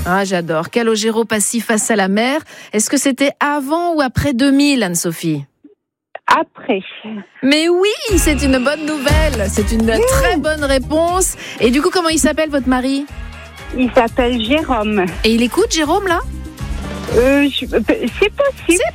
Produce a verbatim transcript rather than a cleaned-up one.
Ah, j'adore. Calogero passif face à la mer. Est-ce que c'était avant ou après deux mille, Anne-Sophie ? Après. Mais oui, c'est une bonne nouvelle. C'est une mmh. très bonne réponse. Et du coup, comment il s'appelle, votre mari ? Il s'appelle Jérôme. Et il écoute, Jérôme, là ? Euh, je, c'est possible. C'est